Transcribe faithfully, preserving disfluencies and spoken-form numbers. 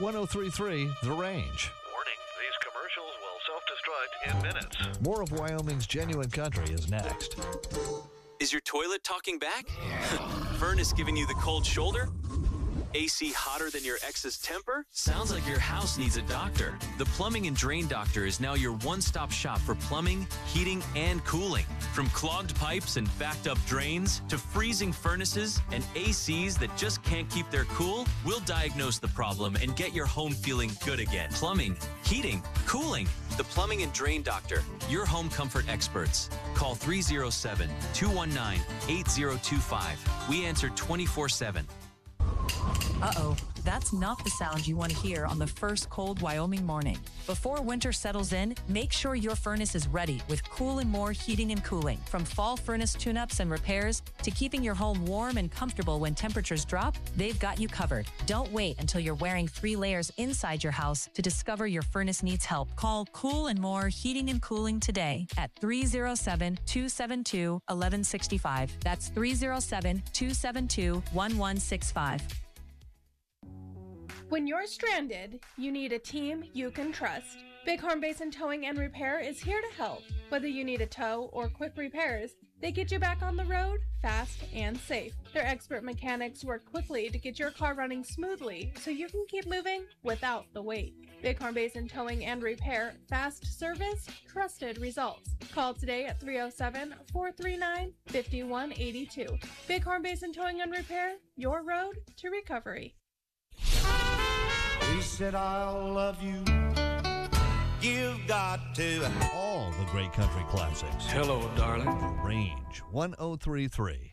one oh three point three The Range. Warning, these commercials will self-destruct in minutes. More of Wyoming's genuine country is next. Is your toilet talking back? Furnace giving you the cold shoulder? A C hotter than your ex's temper? Sounds like your house needs a doctor. The Plumbing and Drain Doctor is now your one-stop shop for plumbing, heating, and cooling. From clogged pipes and backed up drains to freezing furnaces and A Cs that just can't keep their cool, we'll diagnose the problem and get your home feeling good again. Plumbing, heating, cooling. The Plumbing and Drain Doctor, your home comfort experts. Call three oh seven, two one nine, eight oh two five. We answer twenty-four seven. Uh-oh, that's not the sound you want to hear on the first cold Wyoming morning. Before winter settles in, make sure your furnace is ready with Cool and More Heating and Cooling. From fall furnace tune-ups and repairs to keeping your home warm and comfortable when temperatures drop, they've got you covered. Don't wait until you're wearing three layers inside your house to discover your furnace needs help. Call Cool and More Heating and Cooling today at three oh seven, two seven two, one one six five. That's three oh seven, two seven two, one one six five. When you're stranded, you need a team you can trust. Bighorn Basin Towing and Repair is here to help. Whether you need a tow or quick repairs, they get you back on the road fast and safe. Their expert mechanics work quickly to get your car running smoothly so you can keep moving without the wait. Bighorn Basin Towing and Repair, fast service, trusted results. Call today at three oh seven, four three nine, five one eight two. Bighorn Basin Towing and Repair, your road to recovery. He said, I'll love you. You've got to. All the great country classics. Hello, darling. The Range, one oh three point three.